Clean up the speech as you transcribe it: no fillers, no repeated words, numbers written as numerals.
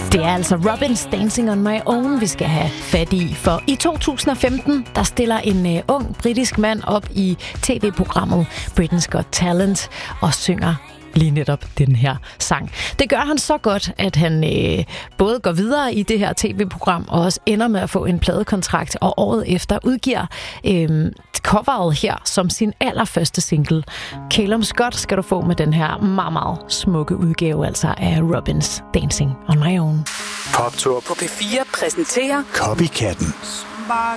Det er altså Robins Dancing on My Own, vi skal have fat i. For i 2015, der stiller en ung britisk mand op i tv-programmet Britain's Got Talent og synger lige netop den her sang. Det gør han så godt, at han både går videre i det her tv-program og også ender med at få en pladekontrakt, og året efter udgiver coveret her som sin allerførste single. Calum Scott skal du få med den her meget, meget smukke udgave, altså af Robins Dancing on My Own. Poptur på P4 præsenterer Copycatten.